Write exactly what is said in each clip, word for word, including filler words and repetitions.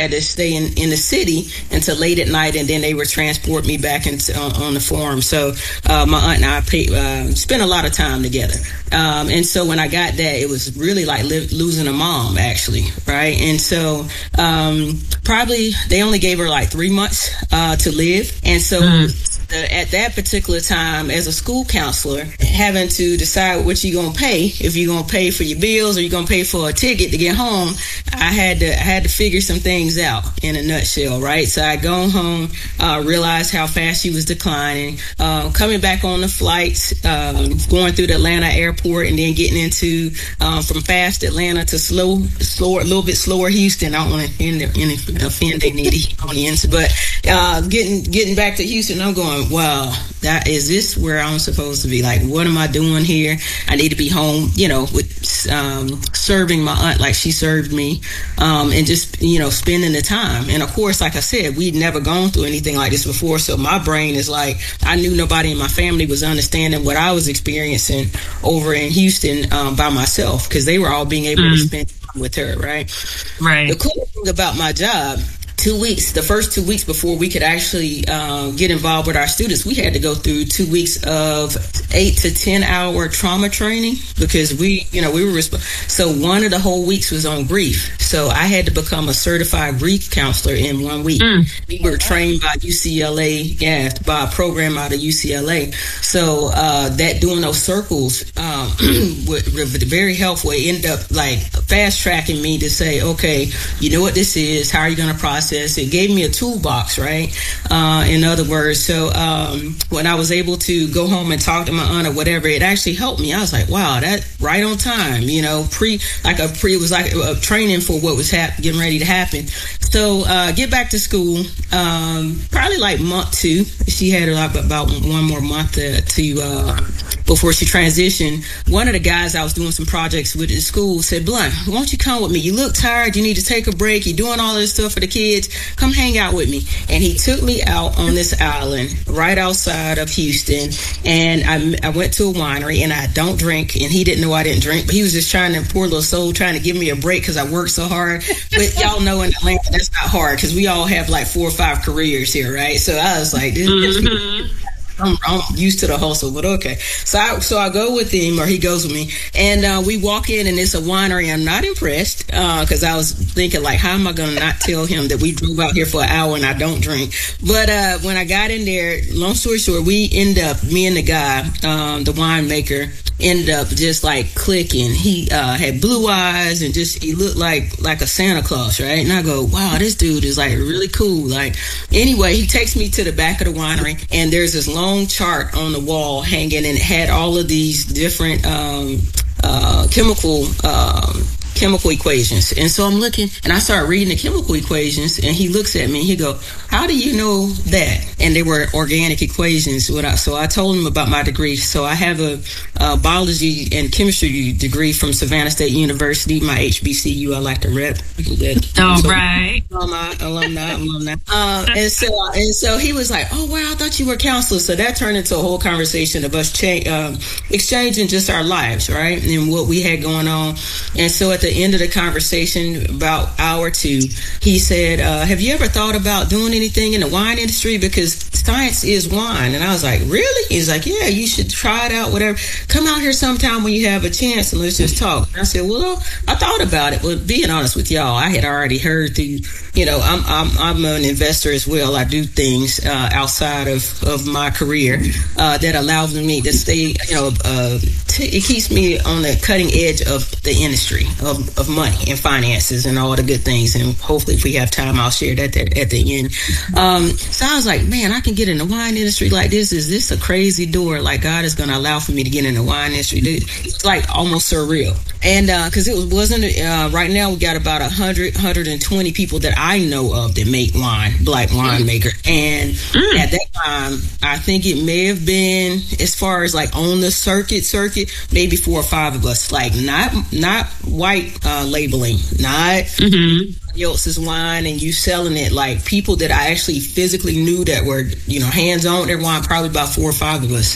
had to stay in, in the city until late at night, and then they would transport me back into, on, on the farm. So uh, my aunt and I pay, uh, spent a lot of time together. Um, and so when I got that, it was really like li- losing a mom, actually, right? And so um, probably they only gave her like three months uh, to live. And so mm. the, at that particular time, as a school counselor, having to decide what you're going to pay, if you're going to pay for your bills or you're going to pay for a ticket to get home, I had to I had to figure some things out in a nutshell, right? So I go home, uh, realized how fast she was declining, uh, coming back on the flights, um, going through the Atlanta airport, and then getting into um, from fast Atlanta to slow, slower, a little bit slower Houston. I don't want to offend, offend any audience, but uh, getting getting back to Houston, I'm going, wow, that is this where I'm supposed to be? Like, what am I doing here? I need to be home, you know, with um, serving my aunt like she served me, um, and just, you know, spending the time. And of course, like I said, we'd never gone through anything like this before, so my brain is like, I knew nobody in my family was understanding what I was experiencing over in Houston um, by myself, because they were all being able mm. to spend time with her, right? Right. The cool thing about my job, two weeks, the first two weeks before we could actually uh, get involved with our students, we had to go through two weeks of eight to ten hour trauma training, because we, you know, we were, resp- so one of the whole weeks was on grief. So I had to become a certified grief counselor in one week. Mm. We were trained by U C L A, yeah, by a program out of U C L A. So uh, that doing those circles um, was very helpful. It ended up like fast tracking me to say, okay, you know what this is, how are you going to process it? Gave me a toolbox, right? Uh, in other words, so um, when I was able to go home and talk to my aunt or whatever, it actually helped me. I was like, wow, that right on time, you know, pre, like a pre, it was like a training for what was hap- getting ready to happen. So uh, get back to school, um, probably like month two. She had like about one more month to, to uh, before she transitioned. One of the guys I was doing some projects with at school said, Blunt, why don't you come with me? You look tired. You need to take a break. You're doing all this stuff for the kids. Come hang out with me. And he took me out on this island right outside of Houston. And I, I went to a winery, and I don't drink. And he didn't know I didn't drink, but he was just trying to, poor little soul, trying to give me a break because I worked so hard. But y'all know in Atlanta, that's not hard, because we all have like four or five careers here, right? So I was like, this, mm-hmm. I'm, I'm used to the hustle, but okay. So I, so I go with him, or he goes with me, and uh, we walk in, and it's a winery. I'm not impressed, because uh, I was thinking, like, how am I going to not tell him that we drove out here for an hour and I don't drink? But uh, when I got in there, long story short, we end up, me and the guy, um, the winemaker, ended up just like clicking. He uh, had blue eyes, and just, he looked like like a Santa Claus, right? And I go, wow, this dude is like really cool. Like, anyway, he takes me to the back of the winery, and there's this long chart on the wall hanging, and it had all of these different um, uh, chemical um, chemical equations. And so I'm looking, and I start reading the chemical equations, and he looks at me and he go, how do you know that? And they were organic equations. So I told him about my degree. So I have a, a biology and chemistry degree from Savannah State University, my H B C U. I like to rep. All so, right. Alumni, alumni, alumni. Uh, and so and so he was like, oh, wow, I thought you were a counselor. So that turned into a whole conversation of us cha- um, exchanging just our lives, right? And what we had going on. And so at the end of the conversation, about hour two, he said, uh, have you ever thought about doing anything in the wine industry? Because science is wine. And I was like, really? He's like, yeah, you should try it out, whatever. Come out here sometime when you have a chance and let's just talk. And I said, well, I thought about it. But being honest with y'all, I had already heard through, you know, I'm I'm, I'm an investor as well. I do things uh, outside of, of my career uh, that allows me to stay, you know, uh, t- it keeps me on the cutting edge of the industry, of, of money and finances and all the good things. And hopefully if we have time, I'll share that at, at the end. Um, so I was like, man, I can get in the wine industry like this. Is this a crazy door? Like, God is going to allow for me to get in the wine industry. It's like almost surreal. And because uh, it was, wasn't, uh, right now we got about one hundred, one hundred twenty people that I know of that make wine, black winemaker. And mm. at that time, I think it may have been, as far as like on the circuit, circuit, maybe four or five of us, like not, not white uh, labeling, not mm-hmm. else's wine and you selling it, like people that I actually physically knew that were, you know, hands on their wine, probably about four or five of us.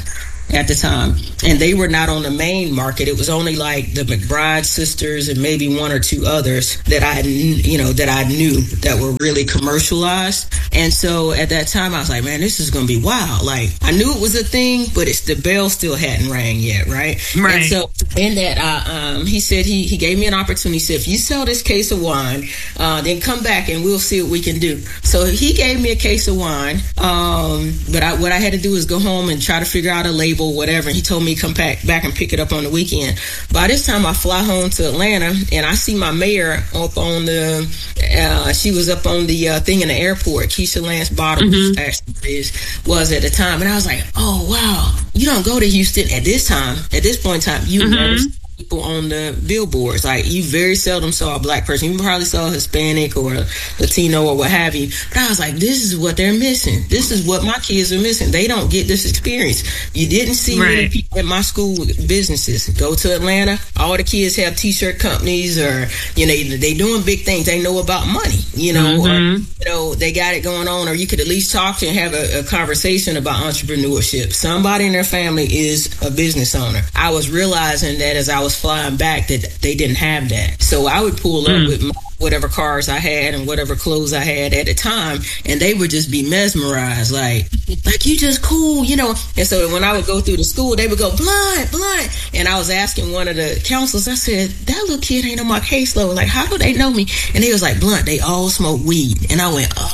at the time. And they were not on the main market. It was only like the McBride sisters and maybe one or two others that I, you know, that I knew that were really commercialized. And so at that time, I was like, man, this is going to be wild. Like, I knew it was a thing, but it's the bell still hadn't rang yet, right? Right. And so in that, uh, um, he said he, he gave me an opportunity. He said, if you sell this case of wine, uh, then come back and we'll see what we can do. So he gave me a case of wine. Um, but I, what I had to do is go home and try to figure out a label, whatever. And he told me to come back, back and pick it up on the weekend. By this time, I fly home to Atlanta and I see my mayor up on the, uh, she was up on the uh, thing in the airport. Keisha Lance Bottoms mm-hmm. actually is, was at the time. And I was like, oh, wow, you don't go to Houston at this time. At this point in time, you mm-hmm. never see people on the billboards. Like, you very seldom saw a black person. You probably saw a Hispanic or a Latino or what have you. But I was like, this is what they're missing. This is what my kids are missing. They don't get this experience. You didn't see right. many people at my school with businesses. Go to Atlanta, all the kids have t-shirt companies, or, you know, they doing big things. They know about money, you know, mm-hmm. or, you know, they got it going on, or you could at least talk and have a, a conversation about entrepreneurship. Somebody in their family is a business owner. I was realizing that as I was flying back that they didn't have that. So I would pull up mm. with my, whatever cars I had and whatever clothes I had at the time, and they would just be mesmerized, like, like you just cool, you know. And so when I would go through the school, they would go, Blunt, Blunt. And I was asking one of the counselors, I said, that little kid ain't on my caseload. Like, how do they know me? And he was like, Blunt, they all smoke weed. And I went, oh.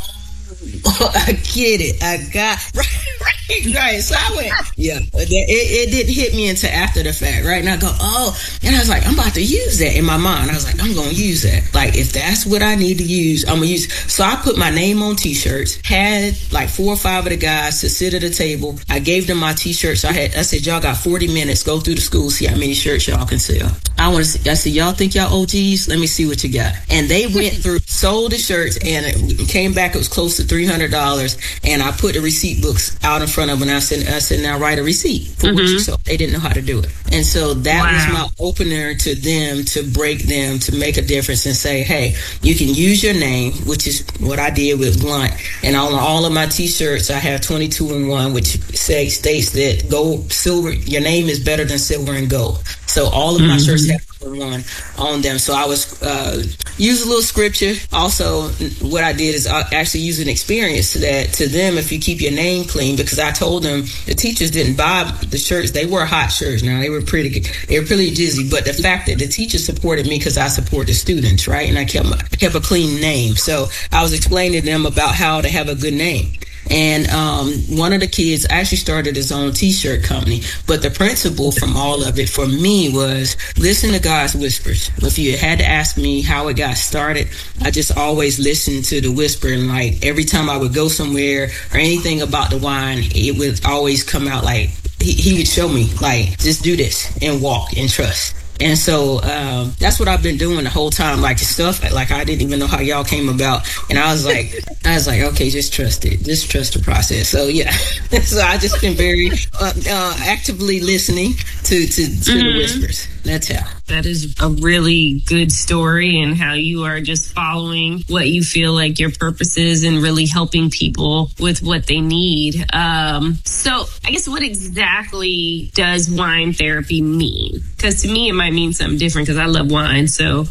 I get it. I got right, right, right. So I went, yeah. It, it didn't hit me until after the fact, right? And I go, oh, and I was like, I'm about to use that in my mind. I was like, I'm gonna use that. Like, if that's what I need to use, I'm gonna use. So I put my name on T-shirts. Had like four or five of the guys to sit at a table. I gave them my T-shirts. I had. I said, y'all got forty minutes. Go through the school, see how many shirts y'all can sell. I want to see. I said, y'all think y'all O Gs? Let me see what you got. And they went through, sold the shirts, and it came back. It was close to three hundred dollars, and I put the receipt books out in front of them, and I said, I said, now write a receipt for mm-hmm. what you sold. They didn't know how to do it. And so that wow. was my opener to them, to break them, to make a difference and say, hey, you can use your name, which is what I did with Blunt. And on all of my T-shirts, I have twenty-two and one, which say, states that gold, silver, your name is better than silver and gold. So all of my mm-hmm. shirts have one on them. So I was uh, use a little scripture. Also, what I did is I actually use an experience that to them, if you keep your name clean, because I told them the teachers didn't buy the shirts. They were hot shirts. Now they were pretty, they were pretty dizzy. But the fact that the teachers supported me because I support the students, right? And I kept my, kept a clean name. So I was explaining to them about how to have a good name. And um, one of the kids actually started his own T-shirt company. But the principle from all of it for me was listen to God's whispers. If you had to ask me how it got started, I just always listened to the whisper. And like every time I would go somewhere or anything about the wine, it would always come out like he, he would show me, like, just do this and walk and trust. And so um, that's what I've been doing the whole time, like stuff like I didn't even know how y'all came about, and I was like, I was like, okay, just trust it, just trust the process. So yeah, so I just been very uh, uh, actively listening to to, to mm-hmm. the whispers. That's how. That is a really good story, and how you are just following what you feel like your purpose is and really helping people with what they need. Um, so I guess what exactly does wine therapy mean? Because to me, it might mean something different because I love wine. So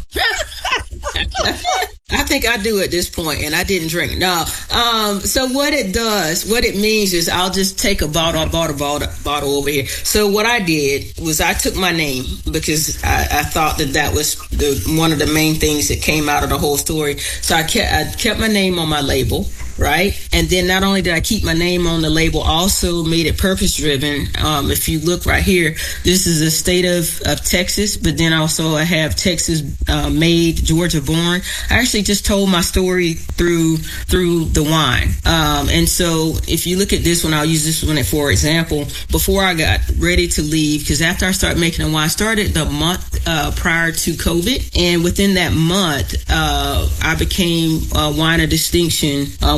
I think I do at this point, and I didn't drink. No. Um, so what it does, what it means is I'll just take a bottle, bottle, bottle, bottle over here. So what I did was I took my name because I, I thought that that was the, one of the main things that came out of the whole story. So I kept, I kept my name on my label. Right. And then not only did I keep my name on the label, also made it purpose driven. Um, if you look right here, this is the state of, of Texas, but then also I have Texas uh, made, Georgia born. I actually just told my story through through the wine. Um, and so if you look at this one, I'll use this one for example. Before I got ready to leave, because after I started making the wine, I started the month uh, prior to COVID. And within that month, uh, I became uh, wine of distinction uh,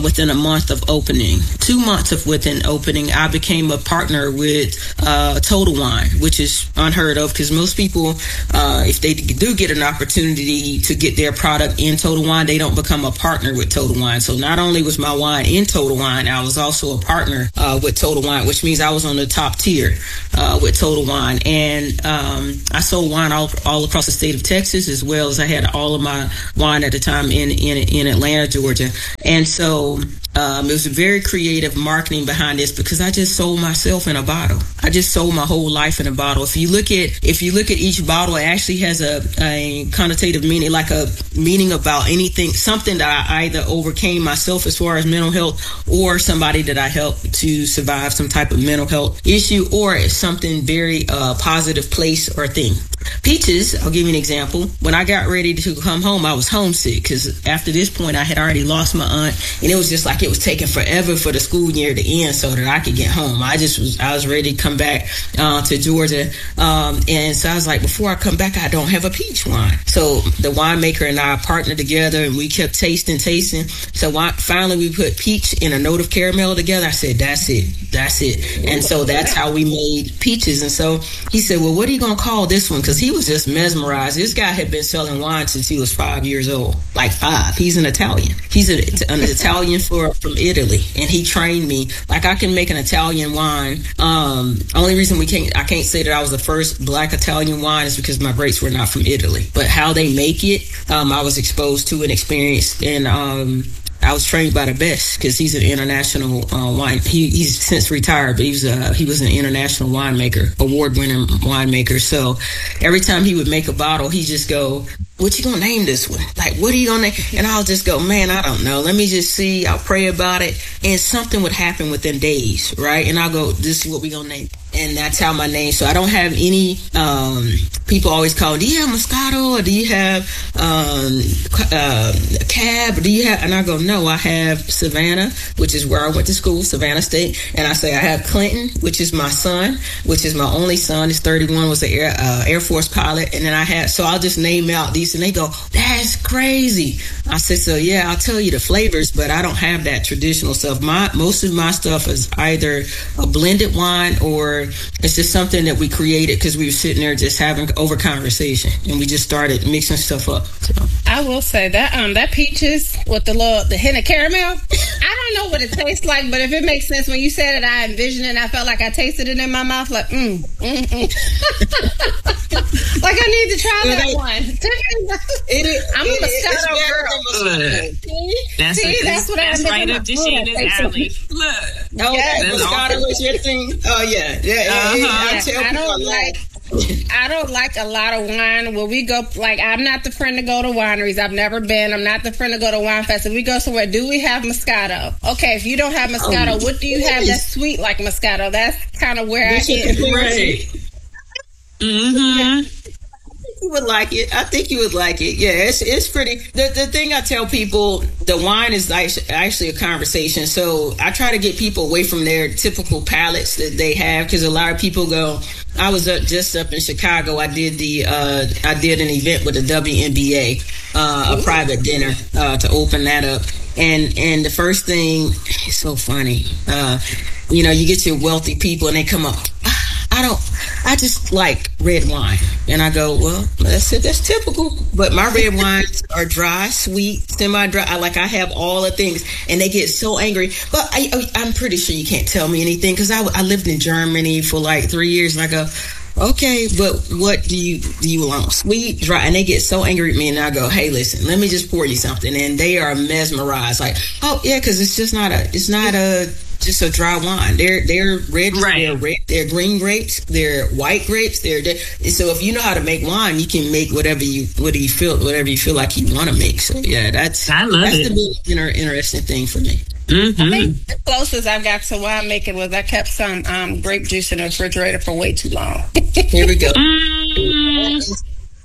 within a month of opening. Two months of within opening, I became a partner with uh, Total Wine, which is unheard of because most people, uh, if they do get an opportunity to get their product in Total Wine, they don't become a partner with Total Wine. So not only was my wine in Total Wine, I was also a partner uh, with Total Wine, which means I was on the top tier uh, with Total Wine. And um, I sold wine all, all across the state of Texas, as well as I had all of my wine at the time in, in, in Atlanta, Georgia. And so Um, it was a very creative marketing behind this because I just sold myself in a bottle. I just sold my whole life in a bottle. If you look at if you look at each bottle, it actually has a, a connotative meaning, like a meaning about anything, something that I either overcame myself as far as mental health, or somebody that I helped to survive some type of mental health issue, or it's something very uh, positive place or thing. Peaches, I'll give you an example. When I got ready to come home, I was homesick because after this point, I had already lost my aunt, and it was just like it was taking forever for the school year to end so that I could get home. I just was, I was ready to come back uh, to Georgia, um, and so I was like, before I come back, I don't have a peach wine. So the winemaker and I partnered together, and we kept tasting, tasting. So I, finally, we put peach and a note of caramel together. I said, that's it, that's it. And so that's how we made Peaches. And so he said, well, what are you gonna call this one? Because he was just mesmerized. This guy had been selling wine since he was five years old, like five. He's an Italian. He's a, an Italian for from Italy, and he trained me. Like, I can make an Italian wine. Um, only reason we can't, I can't say that I was the first black Italian wine is because my grapes were not from Italy. But how they make it, um, I was exposed to and experienced, and um, I was trained by the best because he's an international uh, wine. He, he's since retired, but he was uh, he was an international winemaker, award-winning winemaker. So every time he would make a bottle, he just go, what you gonna name this one? Like, what are you gonna name? And I'll just go, man, I don't know. Let me just see. I'll pray about it. And something would happen within days, right? And I'll go, this is what we gonna name. And that's how my name. So I don't have any, um, people always call, do you have Moscato, or do you have um, uh, Cab? Or do you have, and I go, no, I have Savannah, which is where I went to school, Savannah State. And I say I have Clinton, which is my son, which is my only son. He's thirty-one, was an Air, uh, Air Force pilot. And then I have, so I'll just name out these, and they go, that's crazy. I said, so yeah, I'll tell you the flavors, but I don't have that traditional stuff. My most of my stuff is either a blended wine, or it's just something that we created because we were sitting there just having over conversation, and we just started mixing stuff up. So. I will say that um that Peaches with the little the hint of caramel, I don't know what it tastes like, but if it makes sense when you said it, I envisioned it and I felt like I tasted it in my mouth, like mm, mm, mm. Like I need to try it that is, one. It is, I'm it a Moscato girl. See? That's, See, a, that's what that's I right up to Shannon's alley. Look. Oh, yes. Moscato was your thing? Oh, yeah. Yeah, yeah, Uh-huh. yeah. I, yeah. tell I don't people like I don't like a lot of wine. When we go, like, I'm not the friend to go to wineries. I've never been. I'm not the friend to go to wine fest. If we go somewhere, do we have Moscato? Okay, if you don't have Moscato, oh, what do you have that's sweet like Moscato? That's kind of where this I get. Mm-hmm. You would like it. I think you would like it. Yeah, it's it's pretty. The the thing I tell people, the wine is actually a conversation. So I try to get people away from their typical palates that they have, because a lot of people go. I was up, just up in Chicago. I did the uh, I did an event with the W N B A, uh, a private dinner uh, to open that up. And and the first thing, it's so funny. Uh, you know, you get your wealthy people and they come up. I don't, I just like red wine. And I go, well, that's it. That's typical. But my red wines are dry, sweet, semi-dry. I like, I have all the things, and they get so angry. But I, I, I'm pretty sure you can't tell me anything, because I, I lived in Germany for like three years, and I go, okay, but what do you, do you want? Sweet, dry? And they get so angry at me, and I go, hey, listen, let me just pour you something. And they are mesmerized. Like, oh, yeah, because it's just not a, it's not a, just a dry wine. They're they're red, right. they're red, they're green grapes, they're white grapes. They're, they're so if you know how to make wine, you can make whatever you whatever you feel whatever you feel like you want to make. So yeah, that's I love that's it. the big inter, interesting thing for me. Mm-hmm. I think the closest I've got to winemaking was I kept some um, grape juice in the refrigerator for way too long. Here we go. Mm.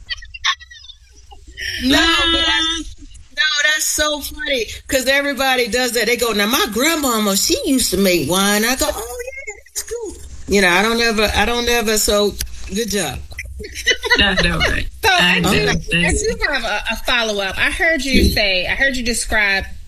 No, but that's, no, that's so funny, because everybody does that. They go, now my grandmama, she used to make wine. I go, oh yeah, that's cool. You know, I don't ever, I don't ever. So good job. No, no, right. So I, I do, know. I do have a, a follow up. I heard you say, I heard you describe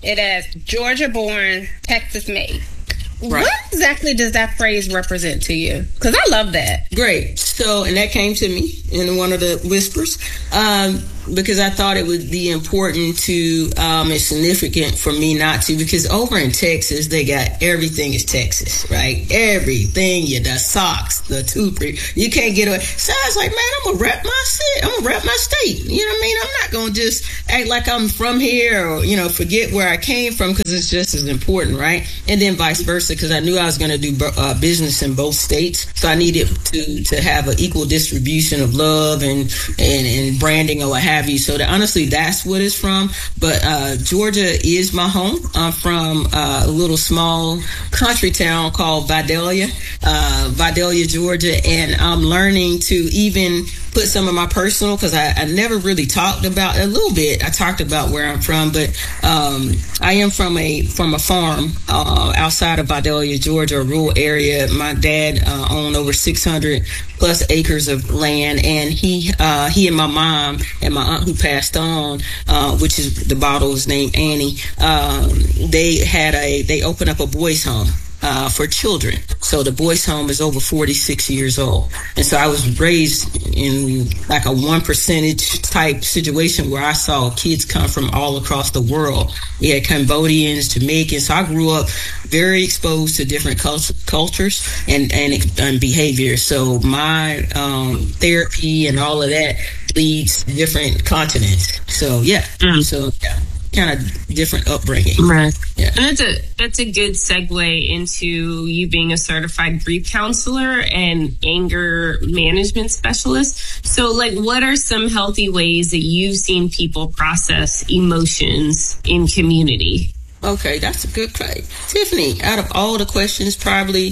it as Georgia born, Texas made. Right. What exactly does that phrase represent to you? Because I love that. Great. So, and that came to me in one of the whispers, um, because I thought it would be important to, um, and significant for me not to, because over in Texas, they got everything is Texas, right? Everything, you the socks, the toothpaste, you can't get away. So I was like, man, I'm gonna rep my state. I'm gonna rep my state. You know what I mean? I'm not gonna just act like I'm from here or, you know, forget where I came from, because it's just as important, right? And then vice versa, because I knew I was going to do uh, business in both states, so I needed to to have an equal distribution of love and and, and branding or what have you. So that, honestly, that's what it's from. But uh, Georgia is my home. I'm from uh, a little small country town called Vidalia, uh, Vidalia, Georgia, and I'm learning to even put some of my personal, because I, I never really talked about a little bit. I talked about where I'm from, but um, I am from a from a farm uh, outside of Vidalia, Georgia, a rural area. My dad uh, owned over six hundred plus acres of land, and he uh, he and my mom and my aunt who passed on, uh, which is the bottle is named Annie. Um, they had a they opened up a boys' home. Uh, for children. So the boys' home is over forty-six years old. And so I was raised in like a one percentage type situation where I saw kids come from all across the world. We had Cambodians, Jamaicans. So I grew up very exposed to different cult- cultures and, and, and behavior. So my um, therapy and all of that leads different continents. So yeah. Mm. So yeah. Kind of different upbringing. Right. Yeah. And that's a that's a good segue into you being a certified grief counselor and anger management specialist. So like, what are some healthy ways that you've seen people process emotions in community? Okay, that's a good question. Tiffany, out of all the questions probably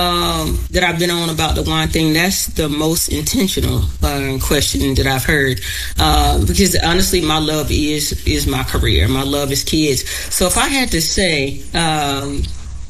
um, that I've been on about the wine thing, that's the most intentional uh, question that I've heard. Uh, because honestly, my love is is my career. My love is kids. So if I had to say, um,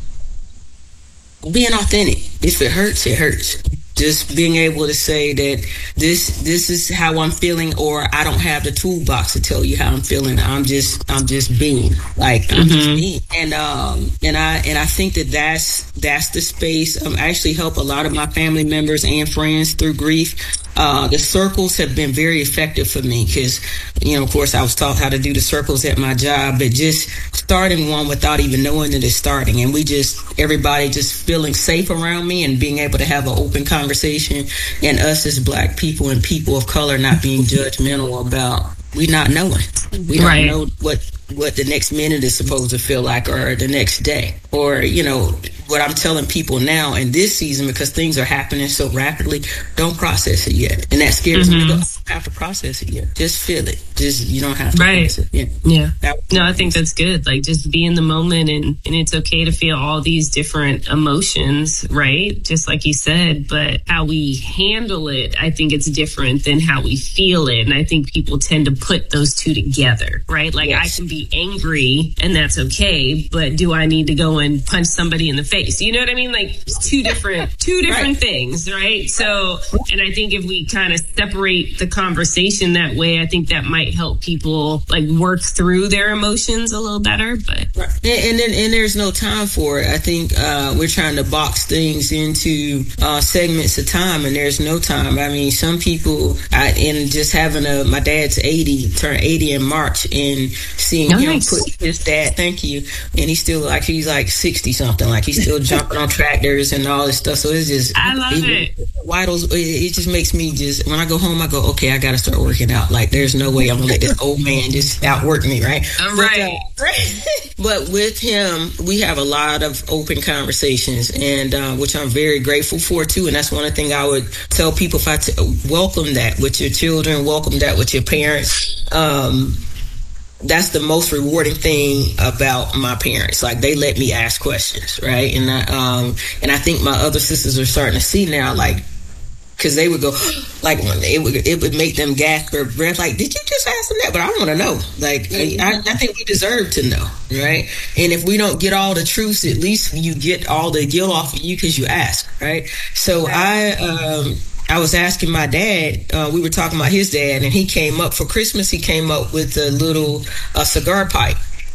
being authentic, if it hurts, it hurts. Just being able to say that this this is how I'm feeling, or I don't have the toolbox to tell you how I'm feeling. I'm just I'm just being like I'm mm-hmm. just being, and um and I and I think that that's that's the space. Um, I actually help a lot of my family members and friends through grief. Uh, the circles have been very effective for me because, you know, of course, I was taught how to do the circles at my job, but just starting one without even knowing that it's starting. And we just, everybody just feeling safe around me and being able to have an open conversation, and us as Black people and people of color not being judgmental about we not knowing. We don't right. know what what the next minute is supposed to feel like, or the next day, or, you know, what I'm telling people now in this season, because things are happening so rapidly, don't process it yet. And that scares mm-hmm. me. You don't have to process it yet. Just feel it. Just, you don't have to right. process it. Yeah. Yeah. That, no, I think that's good. Like, just be in the moment, and, and it's okay to feel all these different emotions, right? Just like you said, but how we handle it, I think it's different than how we feel it. And I think people tend to put those two together, right? Like, yes. I can be angry and that's okay, but do I need to go and punch somebody in the face? You know what I mean? Like, two different, two different right. things, right? So, and I think if we kind of separate the conversation that way, I think that might help people like work through their emotions a little better. But right. and, and then and there's no time for it. I think uh, we're trying to box things into uh, segments of time, and there's no time. I mean, some people, I, and just having a my dad's eighty, turned eighty in March, and seeing nice. him put his dad, thank you, and he's still like he's like sixty something, like he's still jumping on tractors and all this stuff. So it's just I love it. it. Vitals, it, it just makes me just when I go home, I go, okay, I got to start working out. Like, there's no way I'm gonna let this old man just outwork me, right? All right. But, uh, but with him, we have a lot of open conversations, and uh, which I'm very grateful for too. And that's one of the things I would tell people: if I t- welcome that with your children, welcome that with your parents. Um, that's the most rewarding thing about my parents. Like, they let me ask questions, right? And I, um, and I think my other sisters are starting to see now, like, because they would go, like, it would it would make them gasp for breath. Like, did you just ask them that? But I want to know. Like, I, I think we deserve to know, right? And if we don't get all the truths, at least you get all the guilt off of you because you ask, right? So I, um, I was asking my dad. Uh, we were talking about his dad, and he came up for Christmas. He came up with a little a cigar pipe.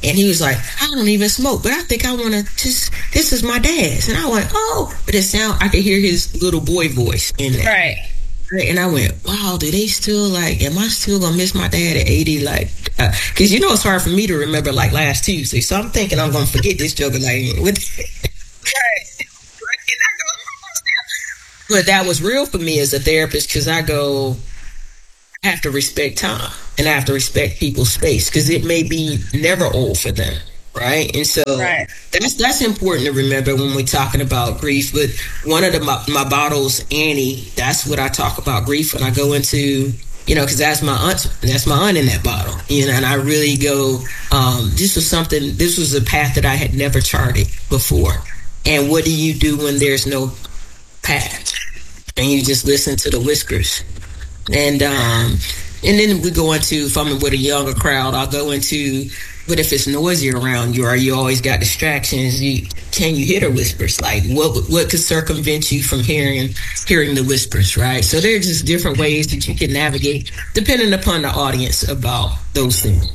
And he was like, I don't even smoke, but I think I want to just, this is my dad's. And I went, oh, but it sound, I could hear his little boy voice in there. Right. And I went, wow, do they still like, am I still going to miss my dad at eighty? Like, uh, cause you know, it's hard for me to remember like last Tuesday. So I'm thinking I'm going to forget this joke. Like, with, but that was real for me as a therapist. Cause I go, I have to respect time and I have to respect people's space because it may be never old for them. Right. And so right. that's that's important to remember when we're talking about grief. But one of the, my, my bottles, Annie, that's what I talk about grief when I go into, you know, because that's my aunt, that's my aunt in that bottle, you know, and I really go, um, this was something, this was a path that I had never charted before. And what do you do when there's no path? And you just listen to the whispers. And, um, and then we go into, if I'm with a younger crowd, I'll go into, but if it's noisy around you or you always got distractions, you, can you hear the whispers? Like what what could circumvent you from hearing hearing the whispers, right? So there are just different ways that you can navigate depending upon the audience about those things.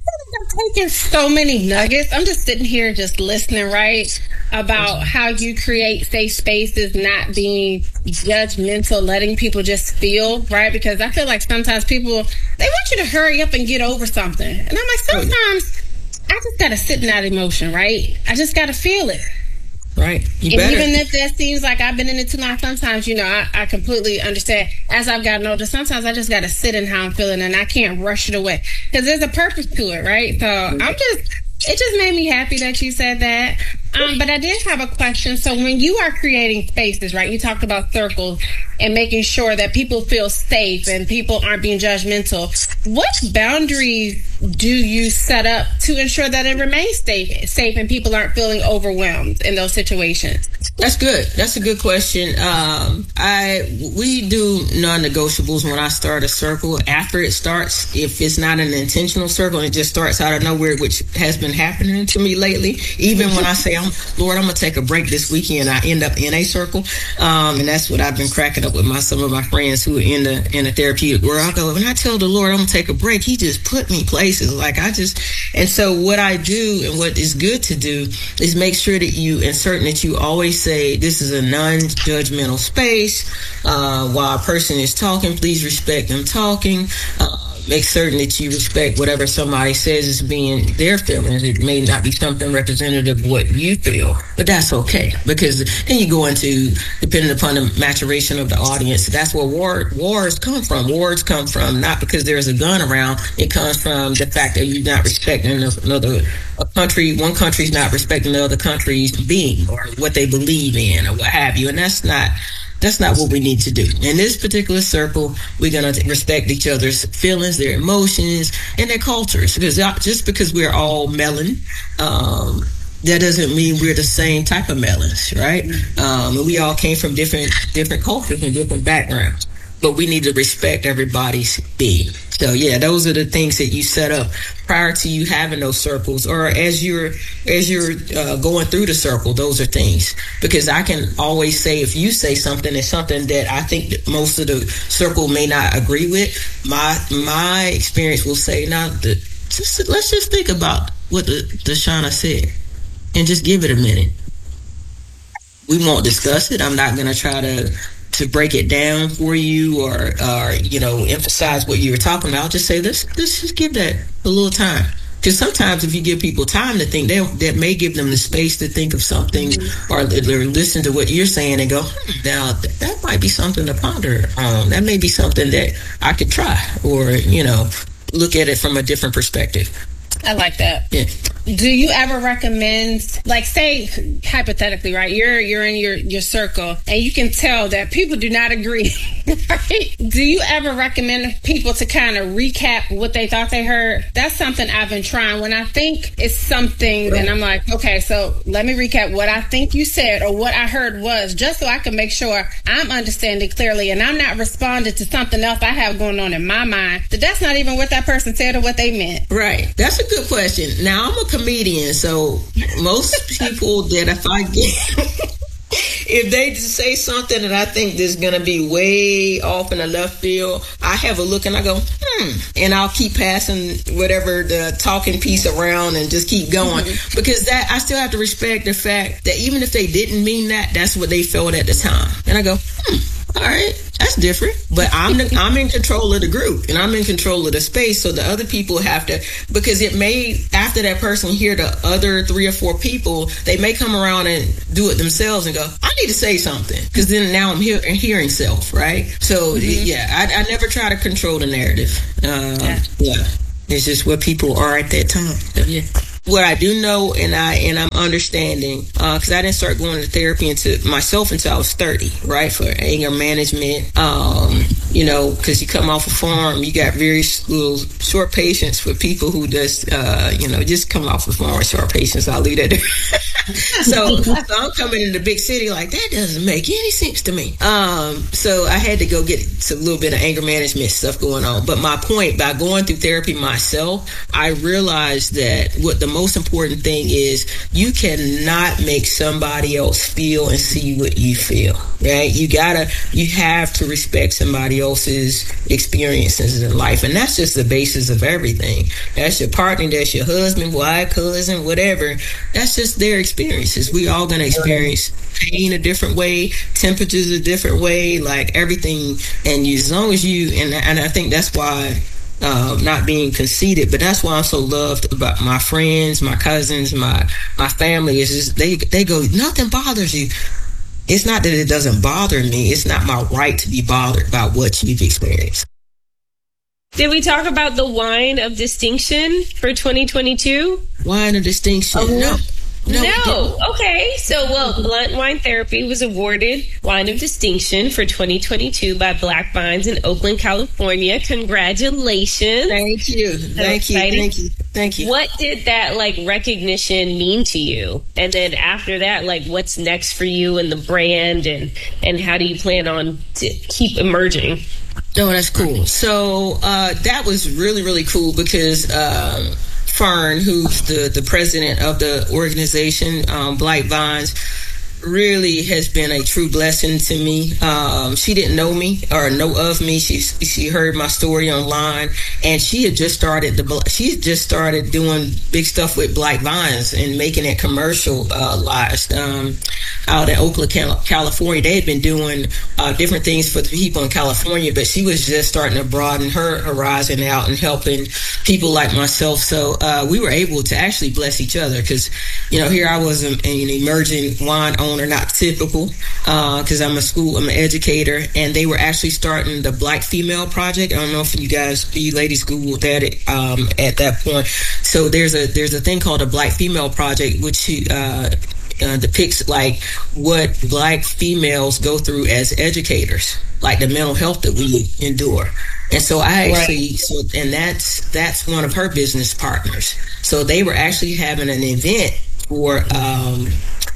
I'm taking so many nuggets. I'm just sitting here just listening, right? About how you create safe spaces, not being judgmental, letting people just feel, right? Because I feel like sometimes people, they want you to hurry up and get over something. And I'm like, sometimes I just got to sit in that emotion, right? I just got to feel it. Right. You and better. Even if that seems like I've been in it too long, sometimes, you know, I, I completely understand. As I've gotten older, sometimes I just got to sit in how I'm feeling and I can't rush it away. Because there's a purpose to it, right? So I'm just, it just made me happy that you said that. Um, but I did have a question. So when you are creating spaces, right, you talked about circles and making sure that people feel safe and people aren't being judgmental. What boundaries do you set up to ensure that it remains safe, safe and people aren't feeling overwhelmed in those situations? That's good. That's a good question. Um, I we do non-negotiables when I start a circle. After it starts, if it's not an intentional circle, it just starts out of nowhere, which has been happening to me lately. Even when I say, I'm, Lord, I'm going to take a break this weekend, I end up in a circle. Um, and that's what I've been cracking up with my some of my friends who are in the in the therapeutic world. I go, when I tell the Lord I'm going to take a break, he just put me places. Like I just, and so what I do and what is good to do is make sure that you, and certain that you always say, this is a non-judgmental space. Uh, while a person is talking, please respect them talking. Uh, make certain that you respect whatever somebody says is being their feelings. It may not be something representative of what you feel, but that's okay. Because then you go into, depending upon the maturation of the audience, that's where war, wars come from. Wars come from not because there's a gun around. It comes from the fact that you're not respecting another a country. One country's not respecting the other country's being or what they believe in or what have you. And that's not That's not what we need to do. In this particular circle, we're going to respect each other's feelings, their emotions, and their cultures. Because just because we're all melon, um, that doesn't mean we're the same type of melons, right? Um, and we all came from different different cultures and different backgrounds. But we need to respect everybody's being. So yeah, those are the things that you set up prior to you having those circles, or as you're as you're uh, going through the circle. Those are things, because I can always say, if you say something, it's something that I think that most of the circle may not agree with. My my experience will say, now the, just let's just think about what the Deshauna said, and just give it a minute. We won't discuss it. I'm not going to try to. to break it down for you or, or, you know, emphasize what you were talking about. I'll just say, let's, let's just give that a little time. Because sometimes if you give people time to think, they, that may give them the space to think of something, mm-hmm. or, or listen to what you're saying and go, hmm, now th- that might be something to ponder. Um, that may be something that I could try, or, you know, look at it from a different perspective. I like that. Yeah. Do you ever recommend, like, say hypothetically, right? You're you're in your, your circle and you can tell that people do not agree, right? Do you ever recommend people to kind of recap what they thought they heard? That's something I've been trying. When I think it's something, then I'm like, okay, so let me recap what I think you said or what I heard was, just so I can make sure I'm understanding clearly and I'm not responding to something else I have going on in my mind that that's not even what that person said or what they meant. Right. That's a good question. Now, I'm a comedian, so most people that if I get if they just say something that I think is going to be way off in the left field, I have a look and I go, hmm, hmm, and I'll keep passing whatever the talking piece around and just keep going mm-hmm. because that I still have to respect the fact that even if they didn't mean that, that's what they felt at the time. And I go, hmm. All right, that's different. But I'm the, I'm in control of the group and I'm in control of the space. So the other people have to, because it may, after that person hear the other three or four people, they may come around and do it themselves and go, I need to say something. Because then now I'm hear, hearing self, right? So mm-hmm. yeah, I, I never try to control the narrative. Uh, yeah. yeah. It's just what people are at that time. So, yeah. What I do know, and I and I'm understanding, because uh, I didn't start going to therapy into myself until I was thirty, right? For anger management, um, you know, because you come off a farm, you got very little short patience for people who just, uh, you know, just come off a farm with short patience. I'll leave that there. so, so I'm coming in the big city like that doesn't make any sense to me. Um, so I had to go get a little bit of anger management stuff going on. But my point, by going through therapy myself, I realized that what the most important thing is you cannot make somebody else feel and see what you feel, right? You gotta, you have to respect somebody else's experiences in life. And that's just the basis of everything. That's your partner, that's your husband, wife, cousin, whatever. That's just their experiences. We all gonna experience pain a different way, temperatures a different way, like everything. And you, as long as you, and, and I think that's why Uh, not being conceited, but that's why I'm so loved about my friends, my cousins, my my family. Is just they they go, nothing bothers you. It's not that it doesn't bother me. It's not my right to be bothered by what you've experienced. Did we talk about the wine of distinction for twenty twenty-two? Wine of distinction? Oh, no. No, no. Okay. So, well, Blunt Wine Therapy was awarded Wine of Distinction for twenty twenty-two by Black Vines in Oakland, California. Congratulations. Thank you. Thank you. Thank you. Thank you. What did that, like, recognition mean to you? And then after that, like, what's next for you and the brand, and, and how do you plan on to keep emerging? Oh, that's cool. So uh, that was really, really cool because um, Fern, who's the, the president of the organization, um, Black Vines, really has been a true blessing to me. Um, she didn't know me or know of me. She she heard my story online, and she had just started the she had just started doing big stuff with Black Vines and making it commercialized um, out in Oakland, California. They had been doing uh, different things for the people in California, but she was just starting to broaden her horizon out and helping people like myself. So uh, we were able to actually bless each other because, you know, here I was an, an emerging wine owner. Owner, not typical, because uh, I'm a school, I'm an educator, and they were actually starting the Black Female Project. I don't know if you guys, you ladies Googled that um, at that point. So there's a there's a thing called the Black Female Project, which uh, uh, depicts like what Black females go through as educators, like the mental health that we endure. And so I actually, right. so and that's that's one of her business partners. So they were actually having an event for. Um,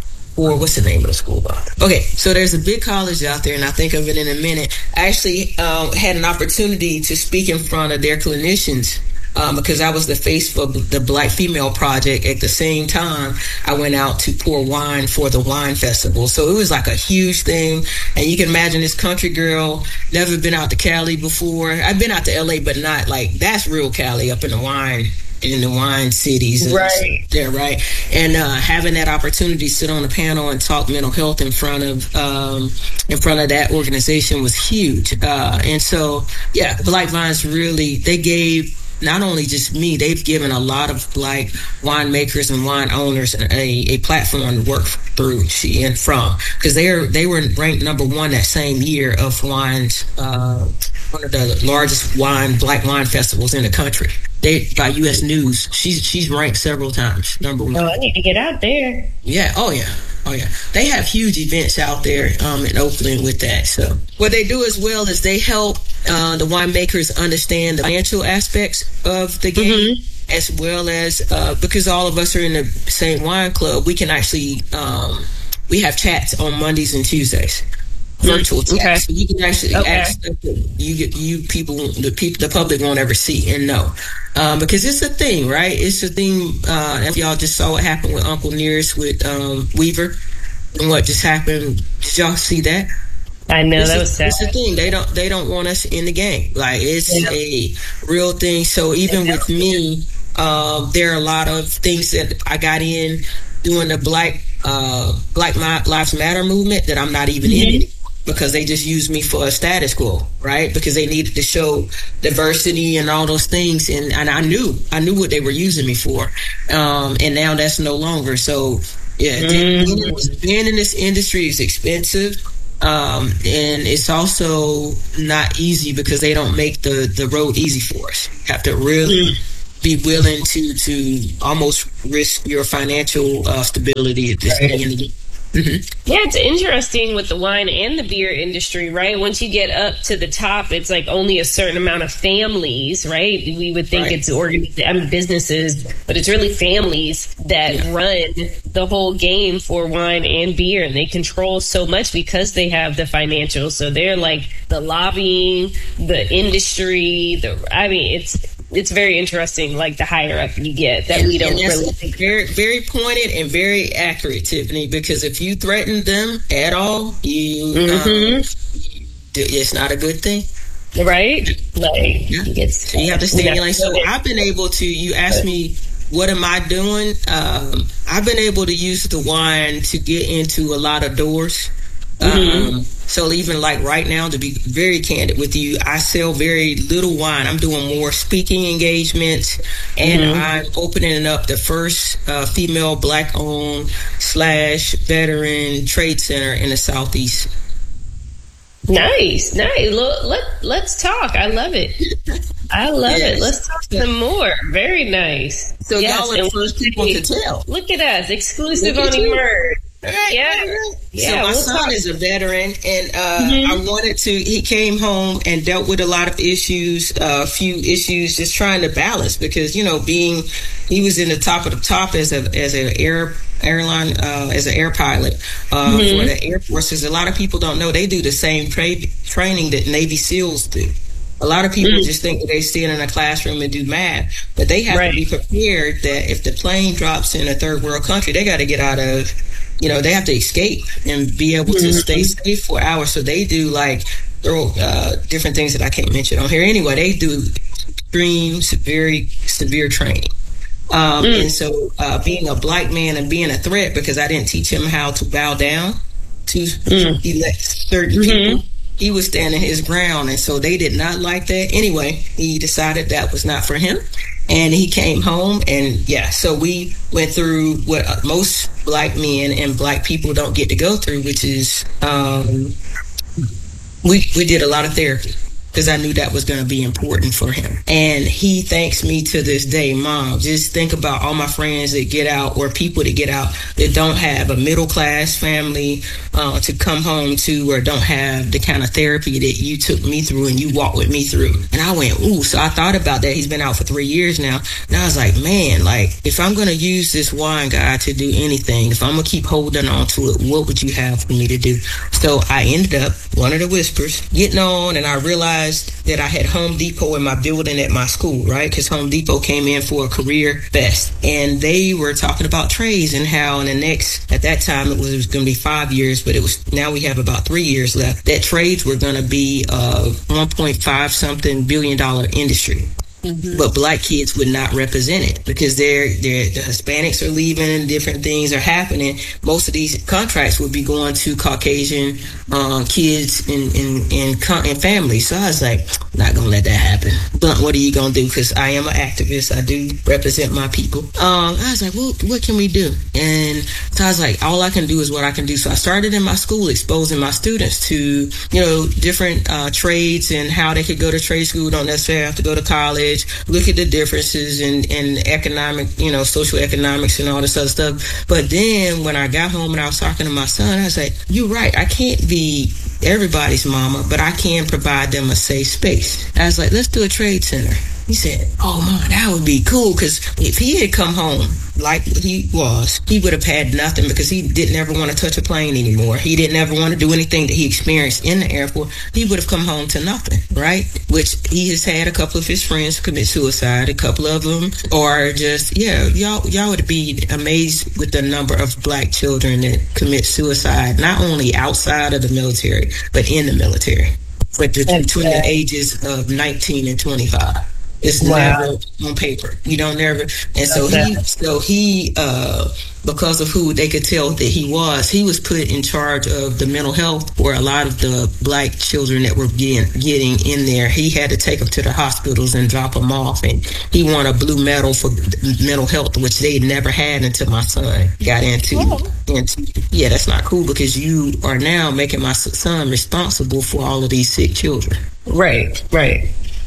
Or what's the name of the school? Okay, so there's a big college out there, and I'll think of it in a minute. I actually um, had an opportunity to speak in front of their clinicians um, because I was the face for the Black Female Project. At the same time, I went out to pour wine for the wine festival. So it was like a huge thing. And you can imagine this country girl, never been out to Cali before. I've been out to L A, but not like, that's real Cali up in the wine. in the wine cities. Right. There, right. And uh, having that opportunity to sit on a panel and talk mental health in front of um, in front of that organization was huge. Uh, and so, yeah, Black Vines really, they gave not only just me, they've given a lot of Black winemakers and wine owners a, a platform to work through and from, because they are they were ranked number one that same year of wines, uh, one of the largest wine Black wine festivals in the country. They by U S News. She's she's ranked several times number one. Oh, I need to get out there. Yeah. Oh yeah. Oh yeah. They have huge events out there um, in Oakland with that. So what they do as well is they help uh, the winemakers understand the financial aspects of the game, mm-hmm. as well as uh, because all of us are in the same wine club, we can actually um, we have chats on Mondays and Tuesdays. Virtual chats. Okay. So you can actually okay. ask you you people the people the public won't ever see and know. Um, because it's a thing, right? It's a thing. Uh, if y'all just saw what happened with Uncle Nearest with um, Weaver and what just happened. Did y'all see that? I know, this that is, was sad. It's the thing. They don't they don't want us in the game. Like, it's yeah. a real thing. So even with me, uh, there are a lot of things that I got in doing the Black uh, Black Lives Matter movement that I'm not even mm-hmm. in anymore, because they just used me for a status quo, right? Because they needed to show diversity and all those things, and, and I knew I knew what they were using me for, um, and now that's no longer. So yeah, mm-hmm. being in this industry is expensive. Um, and it's also not easy because they don't make the, the road easy for us. You have to really mm. be willing to, to almost risk your financial uh, stability at this right. beginning. Mm-hmm. Yeah, it's interesting with the wine and the beer industry, right? Once you get up to the top, it's like only a certain amount of families, right? We would think right. it's organized, I mean, businesses, but it's really families that yeah. run the whole game for wine and beer, and they control so much because they have the financials. So they're like the lobbying, the industry, the I mean, it's it's very interesting, like the higher up you get, that and, we don't really think. Very, very pointed and very accurate, Tiffany, because if you threaten them at all, you, mm-hmm. um, it's not a good thing. Right? Like, yeah. It's, so you have to stay in your lane. So I've been able to, you asked me, what am I doing? Um, I've been able to use the wine to get into a lot of doors. Mm-hmm. Um, so even like right now, to be very candid with you, I sell very little wine. I'm doing more speaking engagements, and mm-hmm. I'm opening up the first uh, female Black-owned slash veteran trade center in the Southeast. Nice, nice. Look, let, let's talk. I love it. I love yes. it. Let's talk some more. Very nice. So yes, y'all are the first people to tell. Look at us, exclusive on Emerge. Right, yeah. Right, right. yeah. So my we'll son talk. is a veteran, and uh, mm-hmm. I wanted to. He came home and dealt with a lot of issues, a uh, few issues, just trying to balance because you know, being he was in the top of the top as a as an air airline uh, as an air pilot uh, mm-hmm. for the Air Force. Because a lot of people don't know they do the same tra- training that Navy SEALs do. A lot of people mm-hmm. just think that they stand in a classroom and do math, but they have right. to be prepared that if the plane drops in a third world country, they got to get out of. You know, they have to escape and be able to mm-hmm. stay safe for hours. So they do like throw uh, different things that I can't mention on here. Anyway, they do extreme, very severe training. Um, mm. And so uh, being a Black man and being a threat, because I didn't teach him how to bow down to mm. elect certain mm-hmm. people, he was standing his ground. And so they did not like that. Anyway, he decided that was not for him. And he came home, and yeah, so we went through what most Black men and Black people don't get to go through, which is um, we we did a lot of therapy because I knew that was going to be important for him. And he thanks me to this day, Mom, just think about all my friends that get out or people that get out that don't have a middle class family uh, to come home to or don't have the kind of therapy that you took me through and you walked with me through. And I went, ooh, so I thought about that. He's been out for three years now. And I was like, man, like if I'm going to use this wine guy to do anything, if I'm going to keep holding on to it, what would you have for me to do? So I ended up, one of the whispers, getting on, and I realized that I had Home Depot in my building at my school, right? Because Home Depot came in for a career fest, and they were talking about trades and how in the next, at that time it was, was going to be five years, but it was now we have about three years left, that trades were going to be a one point five something billion dollar industry. Mm-hmm. But Black kids would not represent it because they're, they're, the Hispanics are leaving, different things are happening. Most of these contracts would be going to Caucasian uh, kids and, and, and, and families. So I was like, not going to let that happen. But what are you going to do? Because I am an activist. I do represent my people. Um, I was like, well, what can we do? And so I was like, all I can do is what I can do. So I started in my school exposing my students to, you know, different uh, trades and how they could go to trade school, don't necessarily have to go to college. Look at the differences in, in economic, you know, social economics and all this other stuff. But then when I got home and I was talking to my son, I was like, you're right. I can't be everybody's mama, but I can provide them a safe space. I was like, let's do a trade center. He said, oh, man, that would be cool, because if he had come home like he was, he would have had nothing, because he didn't ever want to touch a plane anymore. He didn't ever want to do anything that he experienced in the airport. He would have come home to nothing, right? Which he has had a couple of his friends commit suicide. A couple of them are just, yeah, y'all, y'all would be amazed with the number of black children that commit suicide, not only outside of the military, but in the military, but between the ages of nineteen and twenty-five. It's wow. Never on paper. You don't never. And so he, so he, uh, because of who they could tell that he was, he was put in charge of the mental health for a lot of the black children that were getting, getting in there. He had to take them to the hospitals and drop them off. And he won a blue medal for mental health, which they never had until my son got into, oh. into. Yeah, that's not cool, because you are now making my son responsible for all of these sick children. Right, right.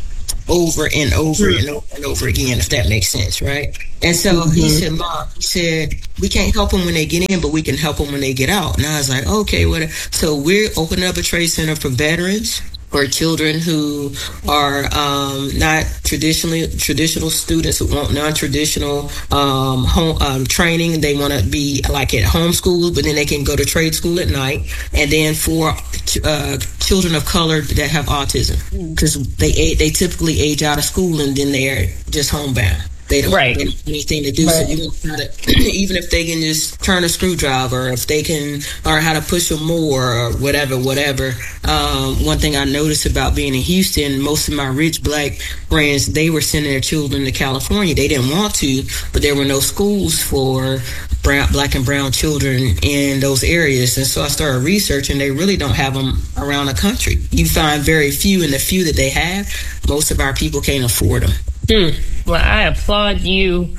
Over and over and over and over again, if that makes sense, right? And so mm-hmm. he said, Mom, he said, we can't help them when they get in, but we can help them when they get out. And I was like, okay, what? So we're opening up a trade center for veterans, for children who are um, not traditionally traditional students who want non-traditional um, home um, training. They want to be like at home school, but then they can go to trade school at night. And then for uh, children of color that have autism, because they they typically age out of school and then they're just homebound. They don't right. have anything to do. Right. So you know, even if they can just turn a screwdriver, if they can learn how to push a mower or whatever, whatever. Um, one thing I noticed about being in Houston, most of my rich black friends, they were sending their children to California. They didn't want to, but there were no schools for brown, black and brown children in those areas. And so I started researching. They really don't have them around the country. You find very few, and the few that they have, most of our people can't afford them. Hmm. Well, I applaud you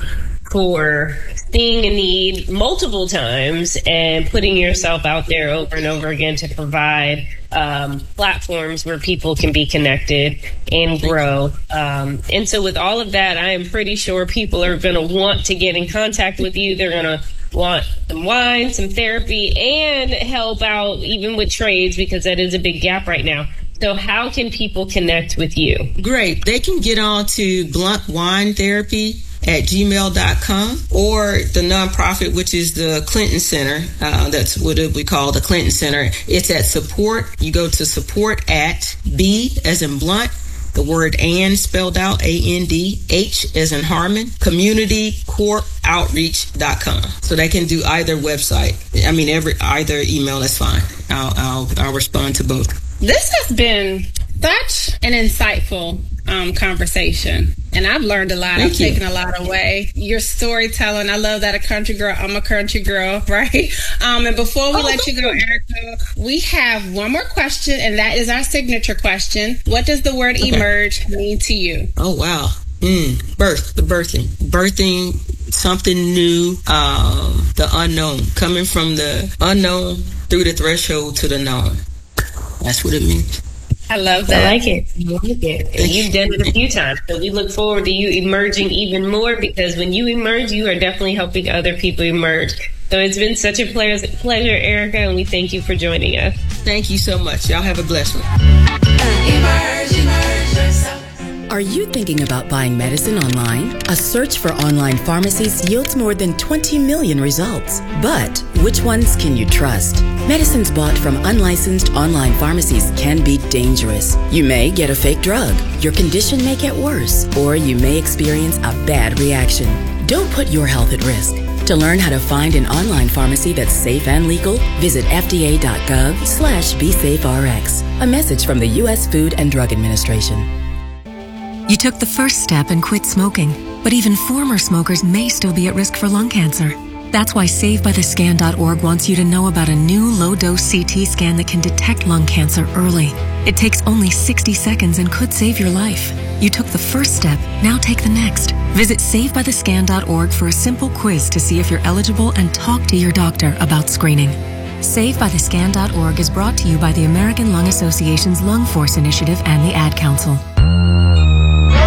for seeing a need multiple times and putting yourself out there over and over again to provide um, platforms where people can be connected and grow. Um, and so with all of that, I am pretty sure people are going to want to get in contact with you. They're going to want some wine, some therapy, and help out even with trades, because that is a big gap right now. So how can people connect with you? Great. They can get on to blunt wine therapy at gmail dot com, or the nonprofit, which is the Clinton Center. Uh, that's what we call the Clinton Center. It's at support. You go to support at B as in blunt, the word and spelled out, A N D, H as in Harmon, community corp outreach dot com. So they can do either website. I mean, every either email, that's fine. I'll, I'll, I'll respond to both. This has been such an insightful um, conversation, and I've learned a lot. Thank I've you. taken a lot away. Your storytelling, I love that. A country girl, I'm a country girl, right? Um, and before we oh, let you go, Erica, we have one more question, and that is our signature question. What does the word okay. emerge mean to you? Oh, wow. Mm, birth, the birthing, birthing something new, um, the unknown, coming from the unknown through the threshold to the known. That's what it means. I love that. I like it. I like it. And you've done it a few times. So we look forward to you emerging even more, because when you emerge, you are definitely helping other people emerge. So it's been such a pleasure, pleasure, Erica, and we thank you for joining us. Thank you so much. Y'all have a blessed one. Emerge, emerge yourself. Are you thinking about buying medicine online? A search for online pharmacies yields more than twenty million results. But which ones can you trust? Medicines bought from unlicensed online pharmacies can be dangerous. You may get a fake drug, your condition may get worse, or you may experience a bad reaction. Don't put your health at risk. To learn how to find an online pharmacy that's safe and legal, visit F D A dot gov slash be safe R X. A message from the U S Food and Drug Administration. You took the first step and quit smoking, but even former smokers may still be at risk for lung cancer. That's why save by the scan dot org wants you to know about a new low-dose C T scan that can detect lung cancer early. It takes only sixty seconds and could save your life. You took the first step, now take the next. Visit save by the scan dot org for a simple quiz to see if you're eligible and talk to your doctor about screening. save by the scan dot org is brought to you by the American Lung Association's Lung Force Initiative and the Ad Council.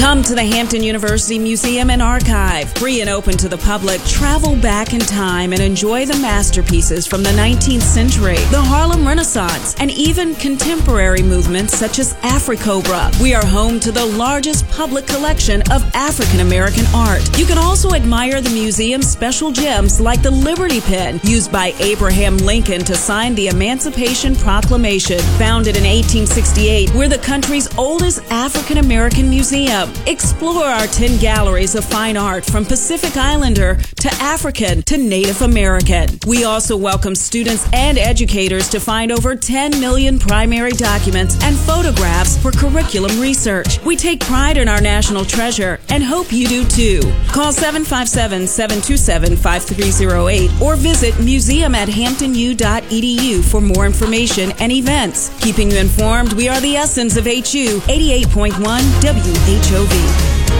Come to the Hampton University Museum and Archive. Free and open to the public, travel back in time and enjoy the masterpieces from the nineteenth century, the Harlem Renaissance, and even contemporary movements such as Afrocobra. We are home to the largest public collection of African American art. You can also admire the museum's special gems like the Liberty Pen, used by Abraham Lincoln to sign the Emancipation Proclamation. Founded in eighteen sixty-eight, we're the country's oldest African American museum. Explore our ten galleries of fine art from Pacific Islander to African to Native American. We also welcome students and educators to find over ten million primary documents and photographs for curriculum research. We take pride in our national treasure and hope you do too. Call seven five seven, seven two seven, five three zero eight or visit museum at hampton u dot e d u for more information and events. Keeping you informed, we are the essence of H U eighty-eight point one W H O V.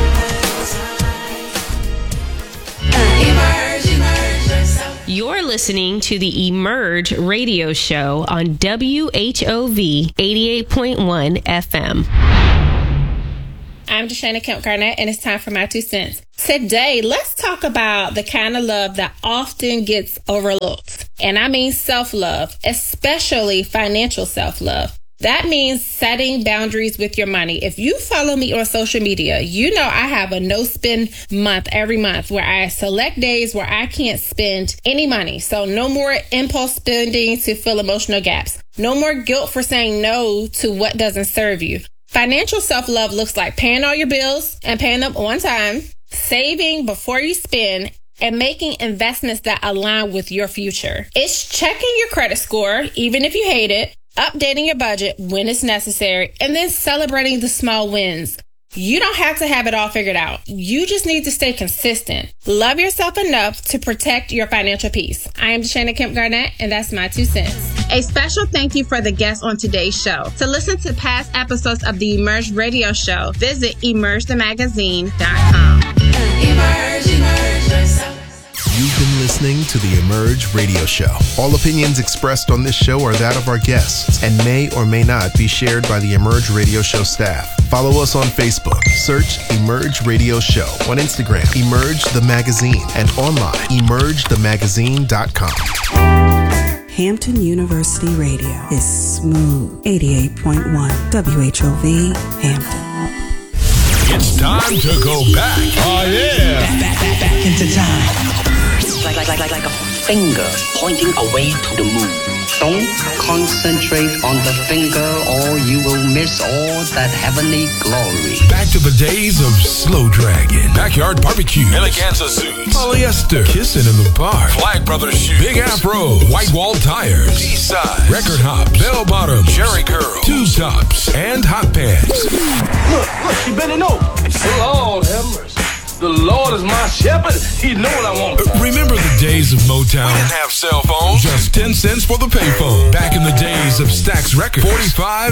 You're listening to the Emerge radio show on W H O V eighty-eight point one F M. I'm Deshana Kemp Garnett, and it's time for my two cents. Today, let's talk about the kind of love that often gets overlooked. And I mean self-love, especially financial self-love. That means setting boundaries with your money. If you follow me on social media, you know I have a no spend month every month where I select days where I can't spend any money. So no more impulse spending to fill emotional gaps. No more guilt for saying no to what doesn't serve you. Financial self-love looks like paying all your bills and paying them on time, saving before you spend, and making investments that align with your future. It's checking your credit score, even if you hate it, updating your budget when it's necessary, and then celebrating the small wins. You don't have to have it all figured out. You just need to stay consistent. Love yourself enough to protect your financial peace. I am Deshana Kemp Garnett, and that's my two cents. A special thank you for the guests on today's show. To listen to past episodes of the Emerge Radio Show, visit emerge the magazine dot com. Emerge, emerge yourself. You've been listening to the Emerge Radio Show. All opinions expressed on this show are that of our guests and may or may not be shared by the Emerge Radio Show staff. Follow us on Facebook. Search Emerge Radio Show. On Instagram, Emerge the Magazine, and online, emerge the magazine dot com. Hampton University Radio is smooth. eighty-eight point one W H O V, Hampton. It's time to go back. Oh, yeah. Back, back, back, back into time. Like, like, like, like, like a finger pointing away to the moon. Don't concentrate on the finger or you will miss all that heavenly glory. Back to the days of Slow Dragon, Backyard Barbecue, Eleganza Suits, Polyester, Kissin' in the Park, Flag Brothers Shoes, Big Afro, White Wall Tires, Eastside, Record Hop, Bell Bottom, Jerry Curl, Tube Tops, and Hot Pants. Look, look, she better know. Lord have mercy. The Lord is my shepherd. He know what I want. Remember the days of Motown? We didn't have cell phones. Just ten cents for the payphone. Back in the days of Stax Records. forty-five